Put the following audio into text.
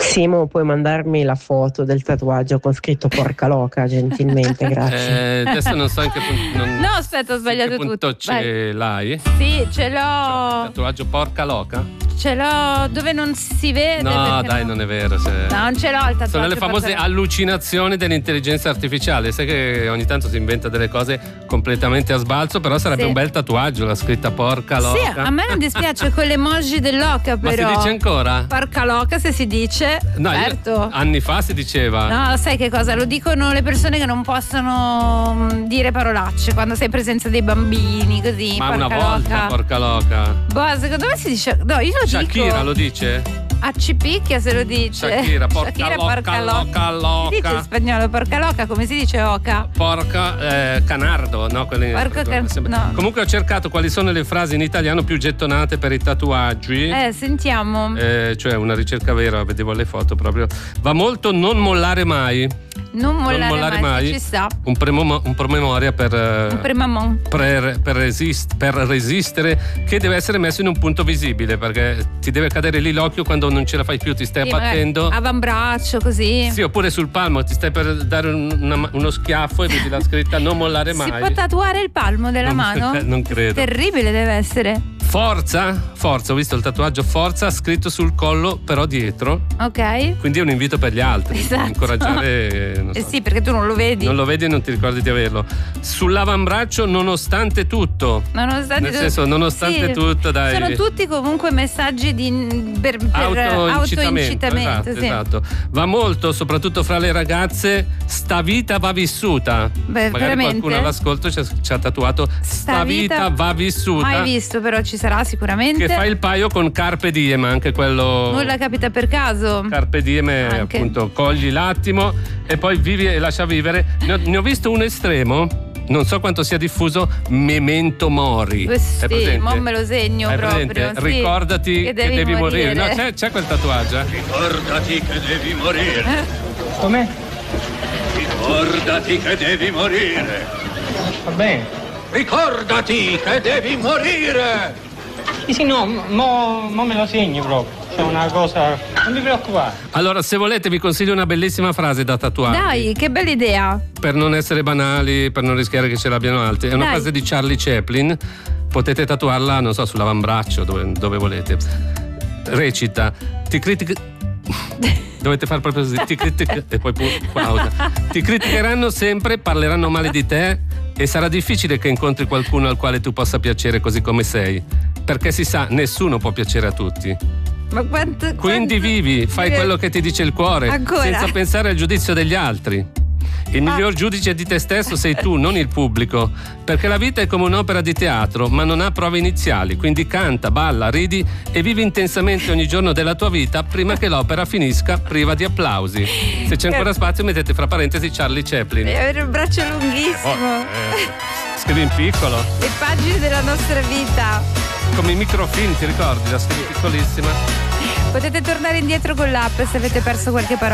Simo, puoi mandarmi la foto del tatuaggio con scritto porca loca, gentilmente, grazie. Adesso non so in che punto. No, aspetta, ho sbagliato tutto. Ce l'hai? Sì, ce l'ho. Cioè, tatuaggio porca loca? Ce l'ho dove non si vede. No, dai, non è vero. No, non ce l'ho il tatuaggio. Sono le famose allucinazioni dell'intelligenza artificiale. Sai che ogni tanto si inventa delle cose completamente a sbalzo, però sarebbe un bel tatuaggio, la scritta porca loca. Sì, a me non dispiace con l'emoji dell'oca, però. Ma si dice ancora? Porca loca, se si dice. No, certo. Anni fa si diceva. No, sai che cosa? Lo dicono le persone che non possono dire parolacce quando sei in presenza dei bambini, così. Ma porca una volta, loca. porca loca. Boh, secondo me si dice. No, io lo Shakira dico. lo dice? A Cipicchia se lo dice. Shakira, porca loca. Si dice in spagnolo porca loca, come si dice oca? Porca canardo, no? No. Comunque ho cercato quali sono le frasi in italiano più gettonate per i tatuaggi. Sentiamo. Cioè una ricerca vera, vedevo le foto proprio. Va molto non mollare mai. Non mollare mai. Ci sta. Un promemoria per resistere, che deve essere messo in un punto visibile, perché ti deve cadere lì l'occhio quando non ce la fai più, ti stai abbattendo. Avambraccio, così. Sì, oppure sul palmo ti stai per dare uno schiaffo e vedi la scritta non mollare mai. Si può tatuare il palmo della mano? Non credo. Terribile deve essere. Forza, ho visto il tatuaggio Forza scritto sul collo però dietro. Ok. Quindi è un invito per gli altri. Esatto. Incoraggiare. Non so. Sì, perché tu non lo vedi. Non lo vedi e non ti ricordi di averlo. Sull'avambraccio nonostante tutto. Nonostante tutto, dai. Sono tutti comunque messaggi per autoincitamento. Esatto. Va molto, soprattutto fra le ragazze, sta vita va vissuta. Beh, magari veramente? Qualcuno all'ascolto ci ha tatuato sta vita va vissuta. Mai visto, però ci sarà sicuramente. Che fa il paio con Carpe Diem, anche quello. Nulla capita per caso. Carpe Diem è appunto cogli l'attimo e poi vivi e lascia vivere. Ne ho visto un estremo, non so quanto sia diffuso, memento mori. Sì, mo me lo segno proprio. Sì. Ricordati che devi morire. No, c'è quel tatuaggio. Ricordati che devi morire. Com'è? Ricordati che devi morire. Va bene. Ricordati che devi morire. Sì, no, mo me lo segno proprio. C'è una cosa. Non mi preoccupare. Allora, se volete, vi consiglio una bellissima frase da tatuare. Dai, che bella idea. Per non essere banali, per non rischiare che ce l'abbiano altri. È una frase di Charlie Chaplin. Potete tatuarla, non so, sull'avambraccio, dove volete. Recita: ti critica. Dovete fare proprio così. Ti critica. E poi pausa. Ti criticheranno sempre, parleranno male di te. E sarà difficile che incontri qualcuno al quale tu possa piacere così come sei, perché si sa, nessuno può piacere a tutti. Ma Quindi vivi, fai quello che ti dice il cuore, ancora? Senza pensare al giudizio degli altri. Il miglior giudice di te stesso sei tu, non il pubblico, perché la vita è come un'opera di teatro, ma non ha prove iniziali, quindi canta, balla, ridi e vivi intensamente ogni giorno della tua vita prima che l'opera finisca priva di applausi. Se c'è ancora spazio mettete fra parentesi Charlie Chaplin. Devi avere un braccio lunghissimo. Scrivi in piccolo. Le pagine della nostra vita. Come i microfilm, ti ricordi? La scrivi piccolissima. Potete tornare indietro con l'app se avete perso qualche parola.